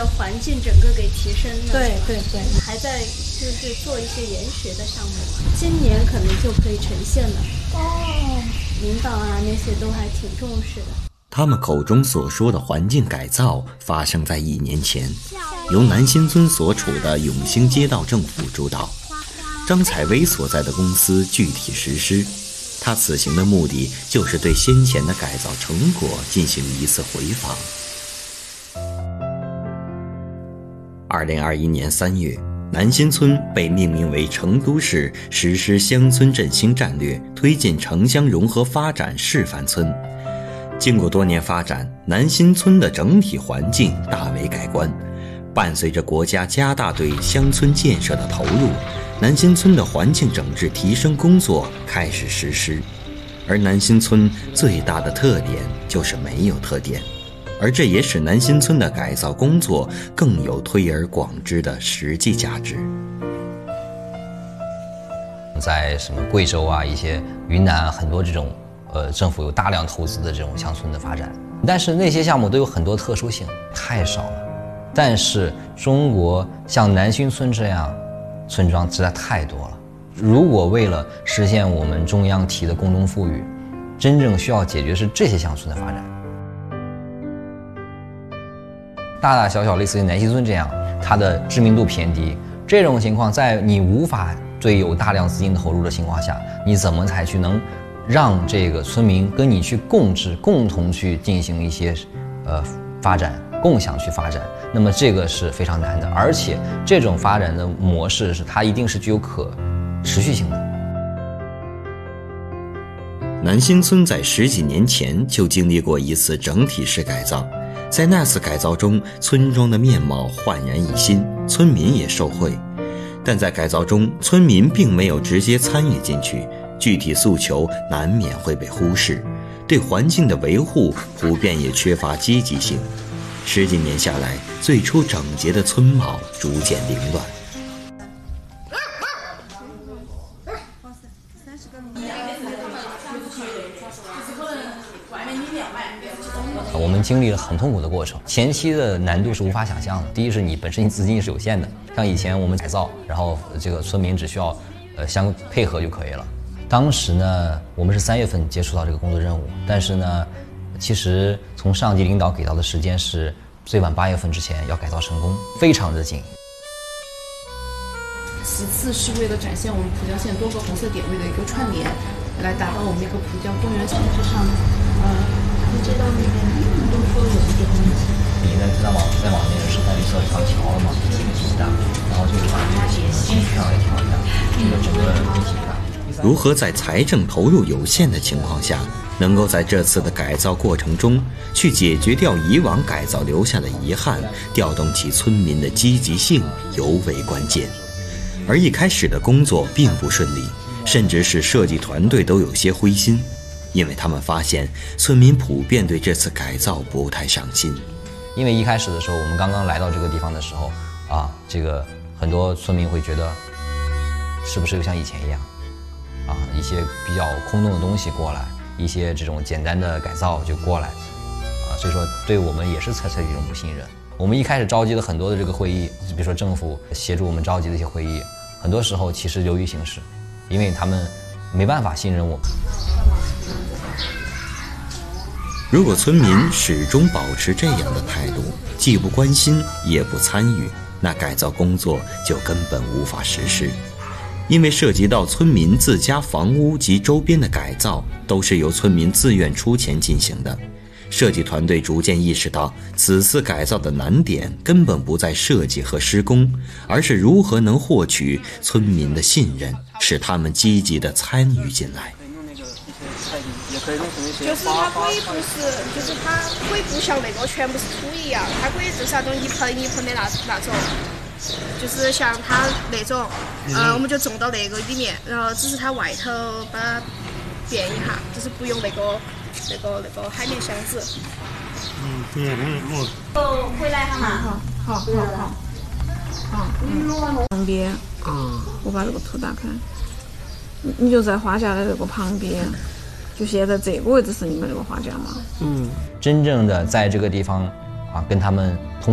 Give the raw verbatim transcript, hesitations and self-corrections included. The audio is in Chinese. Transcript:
的环境整个给提升了。 对对对， 还在就是做一些研学的项目，今年可能就可以呈现了。哦，领导啊那些都还挺重视的。 他们口中所说的环境改造发生在一年前，由南新村所处的永兴街道政府主导，张采薇所在的公司具体实施。他此行的目的就是对先前的改造成果进行一次回访。二零二一年三月，南新村被命名为成都市实施乡村振兴战略、推进城乡融合发展示范村。经过多年发展，南新村的整体环境大为改观。伴随着国家加大对乡村建设的投入，南新村的环境整治提升工作开始实施。而南新村最大的特点就是没有特点，而这也使南新村的改造工作更有推而广之的实际价值。 在什么贵州啊、一些云南很多这种呃政府有大量投资的这种乡村的发展，但是那些项目都有很多特殊性，太少了。但是中国像南新村这样村庄实在太多了。如果为了实现我们中央提的共同富裕，真正需要解决是这些乡村的发展。大大小小类似于南新村这样，它的知名度偏低，这种情况在你无法对有大量资金投入的情况下，你怎么才去能让这个村民跟你去共治，共同去进行一些呃发展，共享去发展？那么这个是非常难的，而且这种发展的模式是它一定是具有可持续性的。 南新村在十几年前就经历过一次整体式改造，在那次改造中，村庄的面貌焕然一新，村民也受惠。但在改造中，村民并没有直接参与进去，具体诉求难免会被忽视，对环境的维护普遍也缺乏积极性。十几年下来，最初整洁的村貌逐渐凌乱。 我们经历了很痛苦的过程，前期的难度是无法想象的。第一是你本身资金是有限的，像以前我们改造，然后这个村民只需要呃相配合就可以了。当时呢，我们是三月份接触到这个工作任务，但是呢，其实从上级领导给到的时间是最晚八月份之前要改造成功，非常的紧。 其次是为了展现我们蒲江县多个红色点位的一个串联，来达到我们一个蒲江公园形式上，呃，不知道那边都说有一个问题。 你在在往再往那个生态绿色上调了嘛，这个挺大，然后就是把这个形式上来调一下，这个整个挺大。 如何在财政投入有限的情况下，能够在这次的改造过程中去解决掉以往改造留下的遗憾，调动起村民的积极性尤为关键。而一开始的工作并不顺利，甚至是设计团队都有些灰心，因为他们发现村民普遍对这次改造不太上心。 因为一开始的时候，我们刚刚来到这个地方的时候啊，这个很多村民会觉得是不是又像以前一样啊，一些比较空洞的东西过来，一些这种简单的改造就过来啊，所以说对我们也是采取一种不信任。我们一开始召集了很多的这个会议，比如说政府协助我们召集的一些会议，很多时候其实流于形式，因为他们没办法信任我们。 如果村民始终保持这样的态度，既不关心也不参与，那改造工作就根本无法实施。因为涉及到村民自家房屋及周边的改造，都是由村民自愿出钱进行的。设计团队逐渐意识到，此次改造的难点根本不在设计和施工，而是如何能获取村民的信任，使他们积极地参与进来。 就是它可以不是，就是它可以不像那个全部是土一样，它可以就是那种一盆一盆的那那种，就是像它那种，呃，我们就种到那个里面，然后只是它外头把它变一下，就是不用那个那个那个海绵箱子。 嗯，对，我我。哦，回来哈嘛。 好，好，好，好。好，嗯，旁边，啊，我把这个图打开，你你就在花架的这个旁边。就现在这个位置是你们那个花架吗？ 嗯，真正的在这个地方啊，跟他们通